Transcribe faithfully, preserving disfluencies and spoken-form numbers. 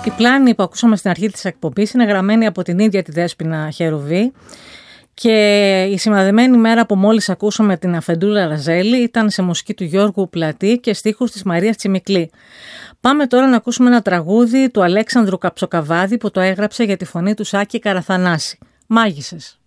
Η πλάνη που ακούσαμε στην αρχή της εκπομπής είναι γραμμένη από την ίδια τη Δέσποινα Χερουβή και η σημαδεμένη μέρα που μόλις ακούσαμε την Αφεντούλα Ραζέλη ήταν σε μουσική του Γιώργου Πλατή και στίχους της Μαρίας Τσιμικλή. Πάμε τώρα να ακούσουμε ένα τραγούδι του Αλέξανδρου Καψοκαβάδη που το έγραψε για τη φωνή του Σάκη Καραθανάση. Μάγισσες.